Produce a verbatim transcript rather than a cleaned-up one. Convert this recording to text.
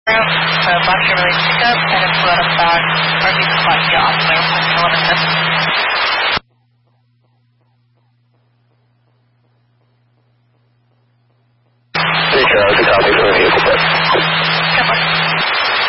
So Box Chevrolet pickup and a flood of back or be collect the oscillator from kilometer. Hey Charlie, copy for the vehicle.